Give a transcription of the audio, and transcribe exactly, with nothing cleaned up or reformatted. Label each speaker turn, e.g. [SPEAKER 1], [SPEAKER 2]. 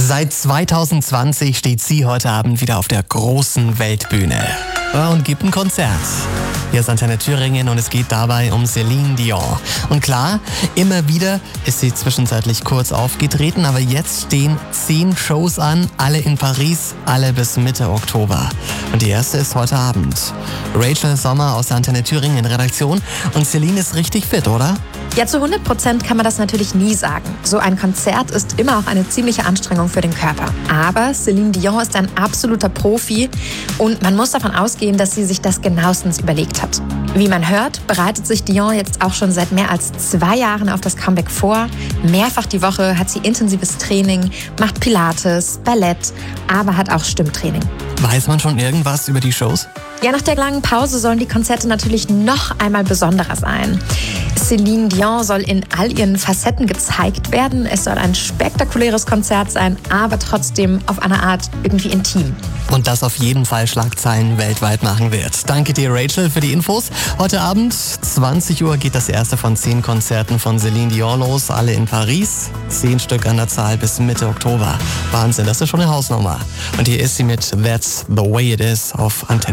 [SPEAKER 1] Seit zwanzig zwanzig steht sie heute Abend wieder auf der großen Weltbühne und gibt ein Konzert. Hier ist Antenne Thüringen und es geht dabei um Céline Dion. Und klar, immer wieder ist sie zwischenzeitlich kurz aufgetreten, aber jetzt stehen zehn Shows an, alle in Paris, alle bis Mitte Oktober. Und die erste ist heute Abend. Rachel Sommer aus der Antenne Thüringen Redaktion. Und Céline ist richtig fit, oder?
[SPEAKER 2] Ja, zu hundert Prozent kann man das natürlich nie sagen. So ein Konzert ist immer auch eine ziemliche Anstrengung für den Körper. Aber Céline Dion ist ein absoluter Profi und man muss davon ausgehen, dass sie sich das genauestens überlegt hat. Wie man hört, bereitet sich Dion jetzt auch schon seit mehr als zwei Jahren auf das Comeback vor. Mehrfach die Woche hat sie intensives Training, macht Pilates, Ballett, aber hat auch Stimmtraining.
[SPEAKER 1] Weiß man schon irgendwas über die Shows?
[SPEAKER 2] Ja, nach der langen Pause sollen die Konzerte natürlich noch einmal besonderer sein. Céline Dion soll in all ihren Facetten gezeigt werden. Es soll ein spektakuläres Konzert sein, aber trotzdem auf eine Art irgendwie intim.
[SPEAKER 1] Und das auf jeden Fall Schlagzeilen weltweit machen wird. Danke dir, Rachel, für die Infos. Heute Abend, zwanzig Uhr, geht das erste von zehn Konzerten von Céline Dion los. Alle in Paris. Zehn Stück an der Zahl bis Mitte Oktober. Wahnsinn, das ist schon eine Hausnummer. Und hier ist sie mit That's the Way It Is auf Antenne.